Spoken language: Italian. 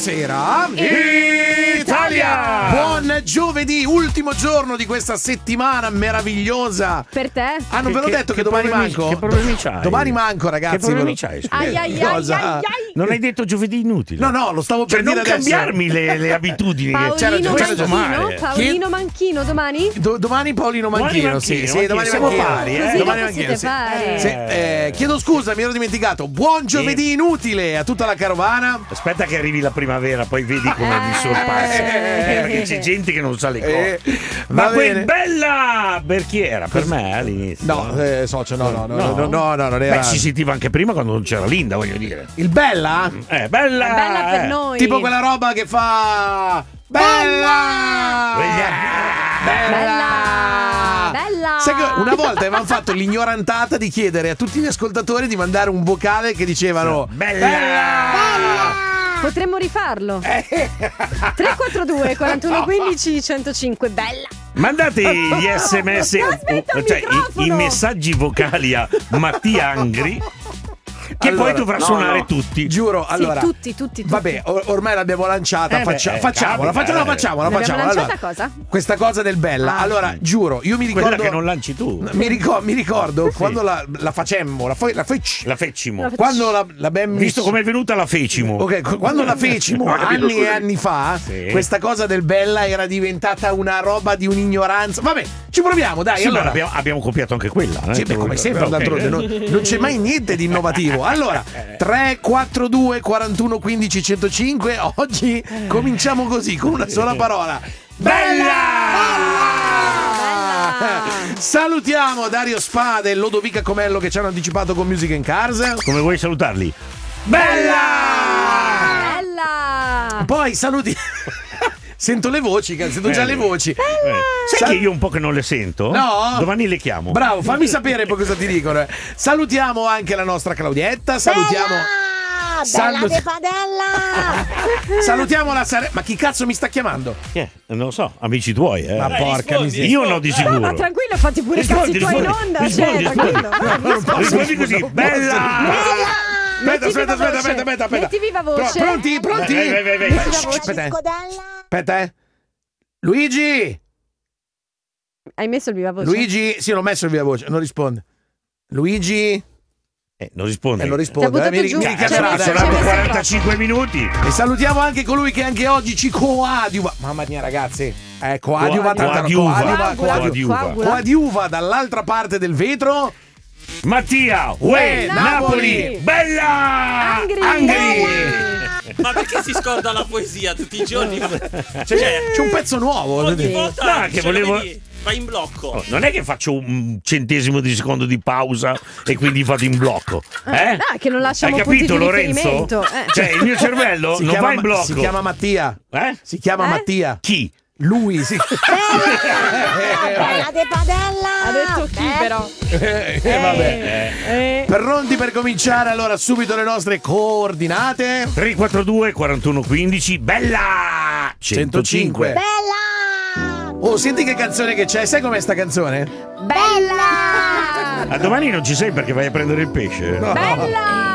Buonasera Italia! Buon giovedì, ultimo giorno di questa settimana meravigliosa. Per te? Non ve l'ho detto che domani manco? Che problemi c'hai? Domani manco, ragazzi. Che problemi c'hai? Cosa? Non hai detto giovedì inutile? No, lo stavo per dire non adesso. cambiarmi le abitudini. Paolino Manchino? Paolino Manchino domani? Domani Paolino Manchino, sì, domani siamo Manchino. pari, Domani Manchino, sì. Chiedo scusa, mi ero dimenticato. Buon giovedì inutile a tutta la carovana. Aspetta che arrivi la primavera, poi vedi come mi sorpassi. Perché c'è gente che non sa le cose. Ma quel bella per chi era? Per me all'inizio? No, socio, no, non era. Beh, si sentiva anche prima quando non c'era Linda, voglio dire. Il bella? È bella per noi. Tipo quella roba che fa bella! Sai che una volta avevamo fatto l'ignorantata di chiedere a tutti gli ascoltatori di mandare un vocale che dicevano bella! Potremmo rifarlo. 342 41 15 105. Bella. Mandate gli sms, cioè i messaggi vocali a Mattia Angri. Che poi dovrà suonare tutti. Giuro, allora. Sì, tutti. Vabbè, ormai l'abbiamo lanciata. Facciamola. Allora, cosa? Questa cosa del bella. Allora, giuro, io mi ricordo. Quella che non lanci tu. Mi ricordo quando la facemmo. La fecimo. Quando l'abbiamo. Visto come è venuta, la fecimo. Ok, quando la fecimo anni e anni fa, questa cosa del bella era diventata una roba di un'ignoranza. Vabbè, ci proviamo, dai. Sì, allora. abbiamo copiato anche quella. Sì, come sempre, d'altronde non c'è mai niente di innovativo. Allora, 342 41 15 105. Oggi cominciamo così, con una sola parola. Bella! Salutiamo Dario Spada e Lodovica Comello che ci hanno anticipato con Music and Cars. Come vuoi salutarli? Bella! Poi saluti. Sento le voci, sento già le voci. Sai che io un po' che non le sento? No. Domani le chiamo. Bravo, fammi sapere poi cosa ti dicono. Salutiamo anche la nostra Claudietta. Salutiamo. Bella de padella! Salutiamo la Ma chi cazzo mi sta chiamando? Non lo so, amici tuoi, Ma porca miseria. Io no, di sicuro. Ma tranquillo, fatti pure i cazzi tuoi in onda. Tranquillo. Rispondi così. Bella! Aspetta. Metti viva voce. Pronti? Aspetta, Luigi! Hai messo il viva voce? Luigi? Sì, l'ho messo il viva voce, non risponde. Luigi? Non risponde. Non risponde. Mi richiamerà. Saranno 45 minuti. E salutiamo anche colui che anche oggi ci coadiuva. Mamma mia, ragazzi. Coadiuva dall'altra parte del vetro. Mattia, Napoli, bella! Angri! Ma perché si scorda la poesia tutti i giorni? C'è un pezzo nuovo. Ogni volta che volevo... va in blocco. Non è che faccio un centesimo di secondo di pausa e quindi vado in blocco. Che non lasciamo Hai capito, punti di Lorenzo? riferimento. Cioè, il mio cervello non va in blocco. Si chiama Mattia. Si chiama Mattia. Chi? Lui, sì. Bella de padella! Ha detto chi però? Vabbè. Pronti per cominciare allora subito le nostre coordinate? 342 41 15 bella 105. Bella! Oh, senti che canzone che c'è. Sai com'è sta canzone? Bella! A domani non ci sei perché vai a prendere il pesce. Bella!